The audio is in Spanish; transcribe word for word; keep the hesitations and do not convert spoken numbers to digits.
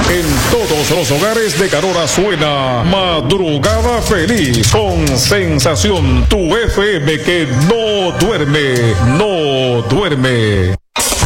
En todos los hogares de Carora suena Madrugada Feliz con Sensación, tu F M que no duerme, no duerme.